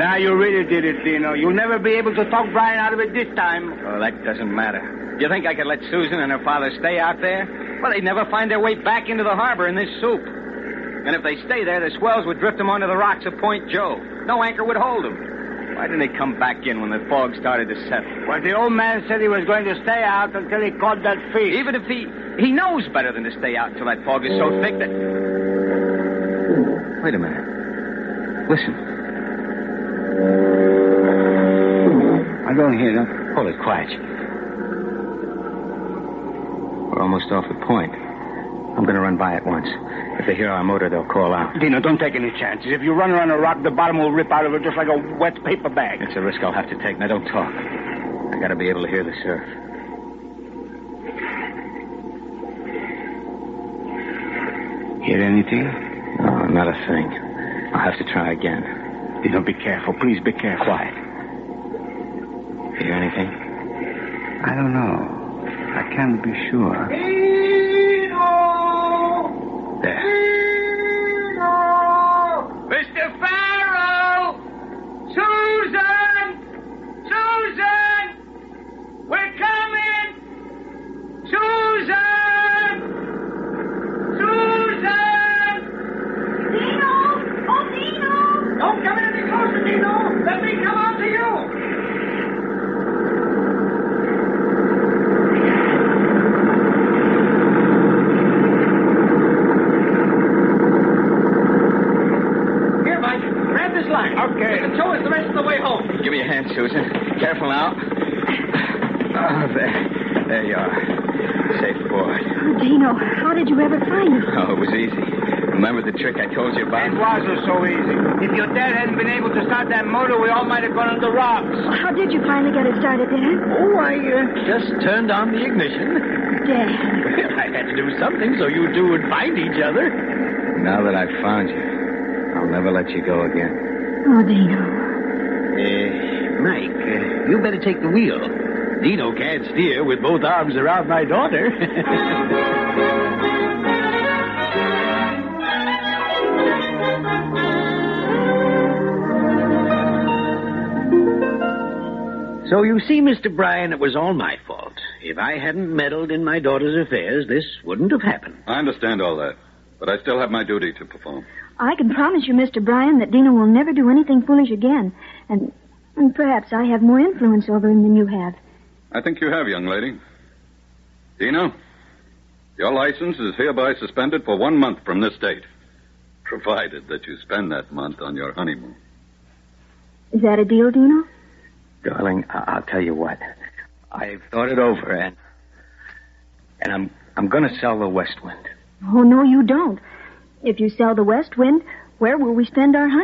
Now you really did it, Dino. You'll never be able to talk Brian out of it this time. Oh, that doesn't matter. Do you think I could let Susan and her father stay out there? Well, they'd never find their way back into the harbor in this soup. And if they stay there, the swells would drift them onto the rocks of Point Joe. No anchor would hold them. Why didn't they come back in when the fog started to settle? Well, the old man said he was going to stay out until he caught that fish. Even if he knows better than to stay out till that fog is so thick that... Wait a minute. Listen. I don't hear them. Hold it quiet. We're almost off the point. I'm going to run by it once. If they hear our motor, they'll call out. Dino, don't take any chances. If you run around a rock, the bottom will rip out of it just like a wet paper bag. It's a risk I'll have to take. Now, don't talk. I got to be able to hear the surf. Hear anything? No, not a thing. I'll have to try again. Dino, be careful. Please be careful. Quiet. Hear anything? I don't know. I can't be sure. There. Mr. Farrell! Susan! Susan! We're coming! Susan! Susan! Dino! Oh, Dino! Don't come in any closer, Dino! Let me come out to you! Okay. Show us the rest of the way home. Give me a hand, Susan. Careful now. Oh, there you are. Safe aboard. Oh, Dino, how did you ever find us? Oh, it was easy. Remember the trick I told you about? It wasn't so easy. If your dad hadn't been able to start that motor, we all might have gone under rocks. Well, how did you finally get it started, Dad? Oh, I just turned on the ignition. Dad. I had to do something so you two would find each other. Now that I've found you, I'll never let you go again. Oh, Dino. Mike, you better take the wheel. Dino can't steer with both arms around my daughter. So you see, Mr. Bryan, it was all my fault. If I hadn't meddled in my daughter's affairs, this wouldn't have happened. I understand all that, but I still have my duty to perform. I can promise you, Mr. Bryan, that Dino will never do anything foolish again. And perhaps I have more influence over him than you have. I think you have, young lady. Dino, your license is hereby suspended for 1 month from this date, provided that you spend that month on your honeymoon. Is that a deal, Dino? Darling, I'll tell you what. I've thought it over, and I'm going to sell the West Wind. Oh, no, you don't. If you sell the West Wind, where will we spend our honeymoon?